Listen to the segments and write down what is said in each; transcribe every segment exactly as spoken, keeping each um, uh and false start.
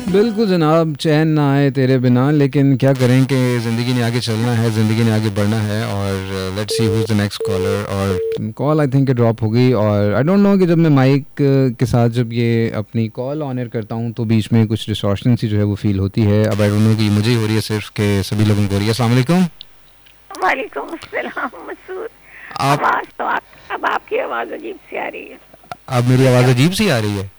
बिल्कुल जनाब, चैन ना आए तेरे बिना, लेकिन क्या करें कि ज़िंदगी ने आगे चलना है, ज़िंदगी ने आगे बढ़ना है। और let's see who is the next collar. और कॉल आई थिंक ड्रॉप हो गई। और आई डोंट नो कि जब मैं माइक के साथ जब ये अपनी कॉल ऑन एयर करता हूँ तो बीच में कुछ डिस्टॉर्शन सी जो है वो फील होती है। अब आई डोंट नो कि मुझे ही हो रही है सिर्फ के सभी लोगों को हो रही है। अस्सलाम वालेकुम। वालेकुम अस्सलाम मसूद। आप आवाज़ तो आप, अब आपकी आवाज़ अजीब सी आ रही है। अब मेरी आवाज़ अजीब सी आ रही है?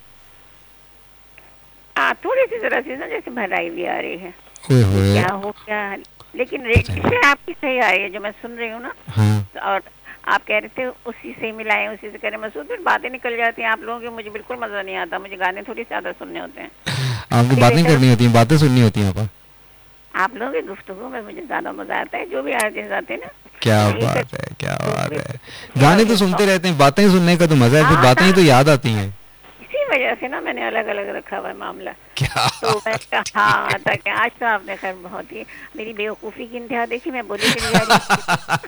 हाँ, थोड़ी सी जरा सी ना जैसे भराई भी आ रही है। ओए ये होए, क्या हो क्या, लेकिन पता नहीं। रेडियो आपकी सही आ रही है जो मैं सुन रही हूँ ना। हाँ, और आप कह रहे थे उसी से मिलाएं, उसी से करें मसूद, फिर बातें निकल जाती हैं आप लोगों की। मुझे बिल्कुल मज़ा नहीं आता, मुझे गाने थोड़ी ज़्यादा सुनने होते हैं। आपको इससे बातें बेहतर करनी होती हैं, बातें सुननी होती हैं आपा। आप लोगों की गुफ्तगू में मुझे ज़्यादा मज़ा आता है। जो भी आर्टिस्ट आते हैं ना, क्या यही कर बात है, क्या बात है। गाने तो और सुनते रहते हैं, बातें सुनने का तो मजा है, फिर हाँ बातें ना, ही तो याद आती हैं। इसी वजह से ना मैंने अलग अलग रखा हुआ है मामला। क्या तो मैं बात कहा हाँ था कि आज तो आपने खैर बहुत ही मेरी बेवकूफ़ी की इंतहा देखी। मैं बोली चली जा रही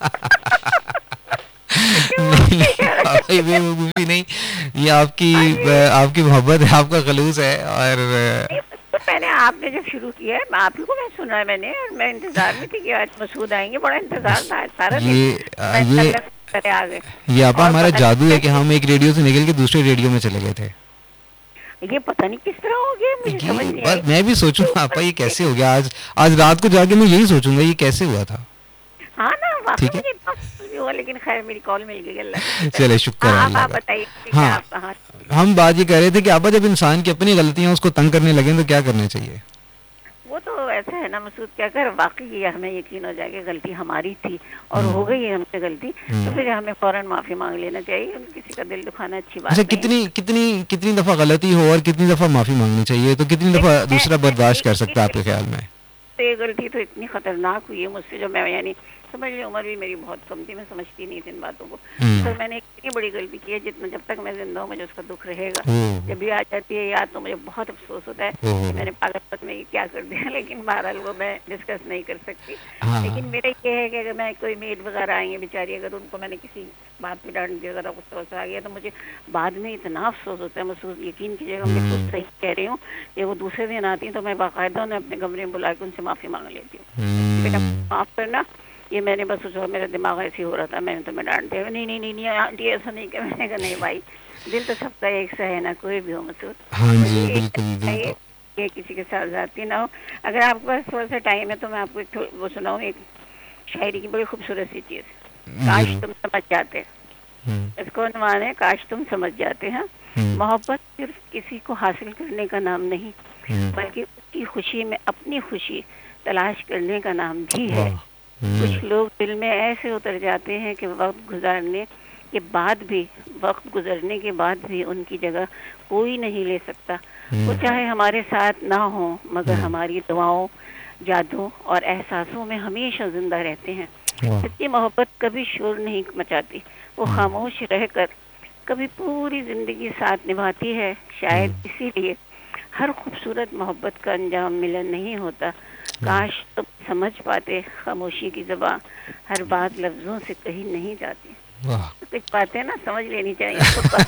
नहीं नहीं पापा, ये बेवकूफ़ी नहीं, ये आपकी अरे आपकी मोहब्बत है, आपका खलूस है। और नहीं, तो मैंने आपने जब शुरू किया है आप ही को मैं सुना है मैंने, और मैं इंतजार में थी कि आज मसूद आएंगे। बड़ा इंतजार था आज सारा दिन। ये मैं ये तलब करे आ गए। ये आपा और हमारा पता जादू है नहीं कि हम एक रेडियो से निकल के दूसरे रेडियो में चले गए थे। ये पता नहीं किस तरह हो गया, मुझे समझ ये नहीं आई। बस मैं भी तो सोचूंगा आपा, ऊपर ये से कैसे हो गया। आज आज रात को जाके मैं यही सोचूंगा ये कैसे हुआ था। हाँ ना, वाकई ठीक है, मुझे इतना अफसोस भी हुआ, लेकिन खैर मेरी कॉल मिल गई, अल्लाह का शुक्र है। चले शुक्र है हाँ, अब अल्लाह आप का। बताइए कि क्या हाँ, आप कहाँ। हम बात ये कर रहे थे कि आपा जब इंसान की अपनी गलतियां उसको तंग करने लगे तो क्या करना चाहिए। वो तो ऐसा है ना मसूद, क्या कर वाकई ये हमें यकीन हो जाए कि गलती हमारी थी और हो हम्म गई है हमसे गलती, तो हम्म। फिर हमें फौरन माफ़ी मांग लेना चाहिए। किसी का दिल दुखाना अच्छी अच्छा, बात नहीं है। कितनी कितनी कितनी दफा गलती हो और कितनी दफा माफी मांगनी चाहिए, तो कितनी दफा देखिए मैं दूसरा मैं बर्दाश्त कर एक सकता है आपके एक ख्याल में। तो ये गलती तो इतनी खतरनाक हुई है मुझसे, जो मैं यानी समझ ली, उम्र भी मेरी बहुत कम थी, मैं समझती नहीं थी इन बातों को। हम्म। पर मैंने एक इतनी बड़ी गलती की है जितना जब तक मैं जिंदा हूँ मुझे उसका दुख रहेगा। ओह जब भी आ जाती है याद तो मुझे बहुत अफसोस होता है कि ओह। मैंने पागलपन में ये क्या कर दिया। लेकिन बहरहाल वो मैं डिस्कस नहीं कर सकती। लेकिन हाँ। मेरा ये है कि अगर मैं कोई मेड वगैरह आई है बेचारी, अगर उनको मैंने किसी बात में डांट दिया, अगर गुस्सा वुस्सा आ गया, तो मुझे बाद में इतना अफसोस होता है। महसूस यकीन कीजिएगा, मैं खुद हम्म सही कह रही हूँ कि वो दूसरे दिन आती हैं तो मैं बाकायदा उन्हें अपने कमरे में बुला के उनसे माफ़ी मांग लेती हूँ कि बेटा हम्म। माफ़ करना, ये मैंने बस सोचा, मेरा दिमाग ऐसे ही हो रहा था, मैंने तुम्हें डांट दिया। नहीं नहीं नहीं नहीं आंटी ऐसा नहीं किया। मैंने कहा नहीं भाई, दिल तो सबका एक सा है ना, कोई भी हो मसूद। हाँ मुझे जी, ये बिल्कुल चाहिए बिल्कुल। कि किसी के साथ जाती ना हो। अगर आपके पास थोड़ा सा टाइम है तो मैं आपको एक थो- वो सुनाऊँ, एक शायरी की बड़ी खूबसूरत सी चीज़, काश जरूर। तुम समझ जाते। हम्म इसको अनुमान है, काश तुम समझ जाते हैं। हम्म मोहब्बत सिर्फ किसी को हासिल करने का नाम नहीं, हम्म। बल्कि उसकी खुशी में अपनी खुशी तलाश करने का नाम भी है। वाह। हम्म कुछ लोग दिल में ऐसे उतर जाते हैं कि वक्त गुजारने के बाद भी वक्त गुजरने के बाद भी उनकी जगह कोई नहीं ले सकता। वो हम्म चाहे हमारे साथ ना हो, मगर हम्म। हमारी दुआओं, यादों और एहसासों में हमेशा जिंदा रहते हैं। वाह। सच्ची मोहब्बत कभी शोर नहीं मचाती, वो हम्म खामोश रहकर कभी पूरी जिंदगी साथ निभाती है। शायद हम्म। इसीलिए हर खूबसूरत मोहब्बत का अंजाम मिलन नहीं होता। हम्म। काश तुम समझ पाते, खामोशी की ज़बां हर बात लफ्ज़ों से कही नहीं जाती। वाह। तो कुछ बातें ना समझ लेनी चाहिए खुद को।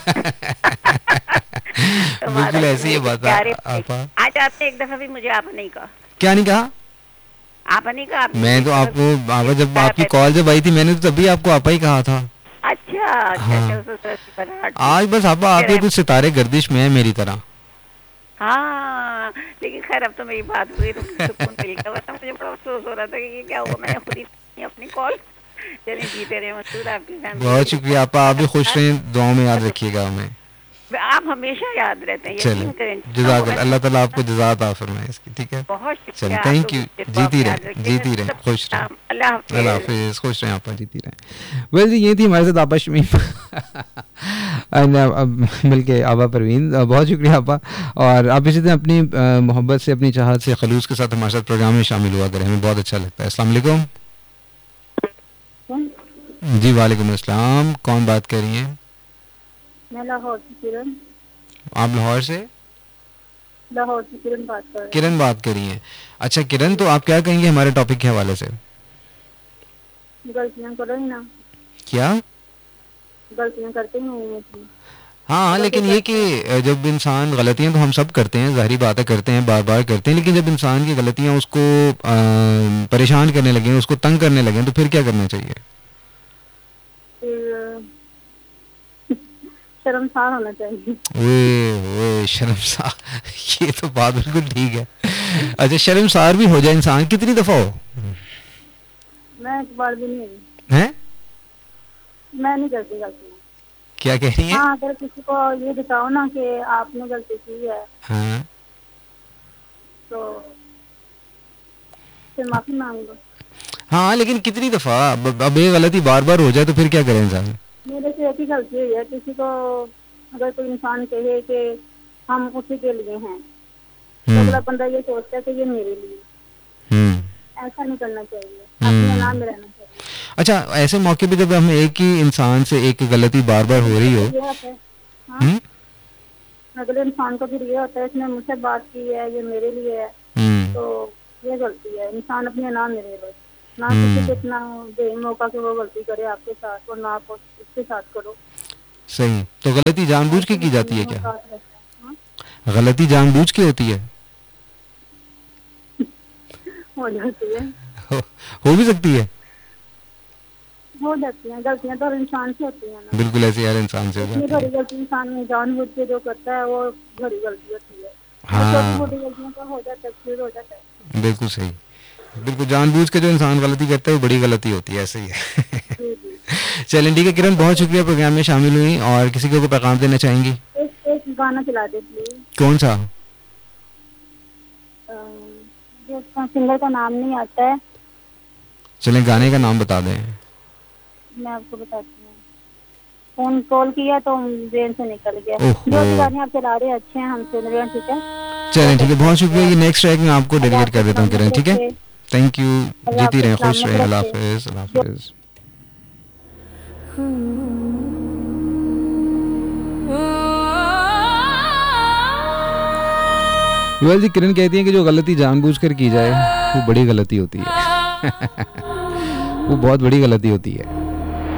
तुम्हारा बिल्कुल ऐसी ही मेरे बात है प्यारे भाई, आपा। आज आपने एक दफ़ा भी मुझे आप नहीं कहा। क्या नहीं कहा? आप नहीं कहा, आपने मुझे मैं एक तो दफ़ा आपको भी आपा जब बताया आपकी पहले। कॉल जब आई थी मैंने तो तभी आपको आपा ही कहा था। अच्छा अच्छा अच्छा, हाँ, उस तरह की बनाहट थी। आज बस आपा फिर आपके कुछ सितारे गर्दिश में है मेरी तरह। हाँ, लेकिन खैर अब तो मेरी बात हुई तो मुझे सुकून मिल गया, वरना मुझे बड़ा अफसोस हो रहा था कि ये क्या हुआ, मैंने खुद ही अपनी कॉल। चलिए जीते रहे मसूद, आपकी फैमिली बहुत मेरी शुक्रिया आपा, आप भी खुश बहुत। रहें, दुआओं में याद रखिएगा हमें। आप हमेशा याद रहते हैं, चले, यकीन करें, जितना वो जज़ाकल्लाह, ऐसा अल्लाह ताला आपको जज़ा अता फरमाए इसकी। ठीक है, बहुत चले, शुक्रिया। आप थैंक लोग यू। मुझे दुआ जीती में याद रहें, रखेंगे। जीती रहें, सब खुश रहें। नाम अल्लाह अल्लाह हाफिज। हाफिज़, खुश रहें आपा, जीती रहें। वेल जी, ये थी हमारे साथ आपा शमीम। And, uh, अब मिल के आबा परवीन, uh, बहुत शुक्रिया आपा। और आप इसी तरह अपनी uh, मोहब्बत से, अपनी चाहत से, खलूस के साथ हमारे साथ प्रोग्राम में शामिल हुआ करें, हमें बहुत अच्छा लगता है। अस्सलाम वालेकुम। जी वालेकुम अस्सलाम, कौन बात कर रही हैं? मैं लाहौर से किरण आप लाहौर से? लाहौर से किरण बात कर रही किरण हूँ। बात करी हैं। अच्छा किरण, तो आप क्या कहेंगे हमारे टॉपिक के हवाले से? गलतियाँ करो ही ना, क्या गलतियाँ करते ही नहीं है इसमें। हाँ हाँ, लेकिन ये कि जब इंसान गलतियां तो हम सब करते हैं, ज़ाहिरी बात है, करते हैं, बार बार करते हैं, लेकिन जब इंसान की गलतियां उसको आ, परेशान करने लगें, उसको तंग करने लगें, तो फिर क्या करना चाहिए? फिर शर्मसार होना चाहिए। ओए ओए शर्मसार ये तो बात बिल्कुल ठीक है। अच्छा, शर्मसार भी हो जाए इंसान, कितनी दफ़ा हो? मैं एक बार भी नहीं हुई। हैं? मैं नहीं करती गलती। क्या कह रही है? हाँ, अगर किसी को ये बताओ ना कि आपने गलती की है, हाँ तो फिर माफी मांग लो। हाँ, लेकिन कितनी दफ़ा? अब अब ये गलती बार बार हो जाए तो फिर क्या करें इंसान? मेरे से एक ही गलती हुई है। किसी को अगर कोई इंसान कहे कि हम उसी के लिए हैं, तो अगला बंदा ये सोचता है कि ये मेरे लिए। हम्म ऐसा नहीं करना चाहिए, अपने नाम में रहना चाहिए। अच्छा, ऐसे मौके पे जब हम एक ही इंसान से एक गलती बार बार हो रही हो, ये होता है, हाँ? हम्म अगले इंसान को फिर ये होता है इसने मुझसे बात की है, ये मेरे लिए है, हम्म तो ये गलती है। इंसान अपने नाम में रहे, बस ना किसी को इतना दे मौका कि वो गलती करे आपके साथ, और ना आप उसके साथ करो। सही। तो गलती जानबूझ के की जाती है क्या? हाँ? गलती जानबूझ के होती है? हो जाती है, हो, हो भी सकती है। हो जाती हैं गलतियां, तो हर इंसान से होती हैं ना। बिल्कुल ऐसे यार इंसान से हो इतनी जाती बड़ी है। गलती इंसान जानबूझ के जो करता है वो बड़ी गलती होती है। हाँ, छोटी मोटी गलतियों का हो जाता है, फिर हो जाता है। बिल्कुल सही। बिल्कुल जानबूझ के जो इंसान गलती करता है वो बड़ी गलती होती है, ऐसे ही है। जी जी। चलें ठीक है किरण, बहुत शुक्रिया प्रोग्राम में शामिल हुई। और किसी को पैगाम देना चाहेंगी? एक एक गाना चला दे प्लीज। कौन सा? जो सिंगर का नाम नहीं आता है। चलें गाने का नाम बता दें। मैं आपको बताती हूँ, फोन कॉल किया तो ब्रेन से निकल गया। ओहो। जो भी गाने आप चला रहे हैं अच्छे हैं, हम सुन रहे हैं, ठीक है। चलें ठीक है, बहुत शुक्रिया। ये नेक्स्ट ट्रैक मैं आपको डेडिकेट कर देता हूँ किरण, ठीक है? Thank you. जीती रहें, खुश रहें। अल्लाह हाफिज़। अल्लाह हाफिज़। वेल जी, किरण कहती हैं कि जो गलती जानबूझकर की जाए वो बड़ी गलती होती है। वो बहुत बड़ी गलती होती है।